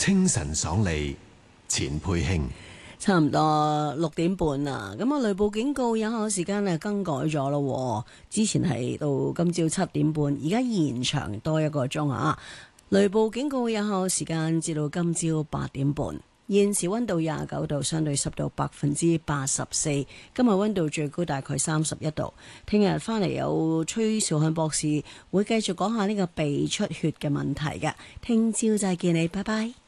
清晨爽利，錢佩興。 差唔多6點半啦，咁雷暴警告有效時間更改咗咯。之前係到今朝7點半，而家延長多1個鐘啊！雷暴警告有效時間至到今朝8點半。現時溫度29度，相對濕度84%。今日溫度最高大概31度。聽日翻嚟有崔兆漢博士會繼續講下呢個鼻出血嘅問題嘅。聽朝再見你，拜拜。